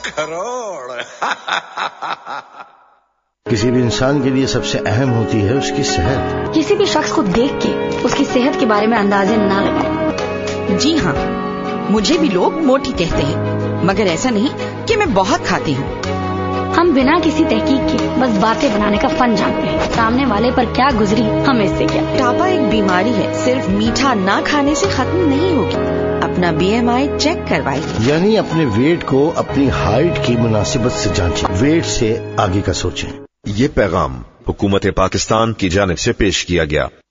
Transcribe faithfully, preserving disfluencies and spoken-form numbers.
करोड़। किसी भी इंसान के लिए सबसे अहम होती है उसकी सेहत। किसी भी शख्स को देख के उसकी सेहत के बारे में अंदाजे ना लगाएं। जी हाँ, मुझे भी लोग मोटी कहते हैं, मगर ऐसा नहीं कि मैं बहुत खाती हूँ। हम बिना किसी तहकीक के बस बातें बनाने का फन जानते हैं। सामने वाले पर क्या गुजरी हमें इससे क्या। मोटापा एक बीमारी है, सिर्फ मीठा ना खाने से खत्म नहीं होगी। अपना बी एम आई चेक करवाइए, यानी अपने वेट को अपनी हाइट की मुनासिबत से जांचें, वेट से आगे का सोचें। ये पैगाम हुकूमत पाकिस्तान की जानिब से पेश किया गया।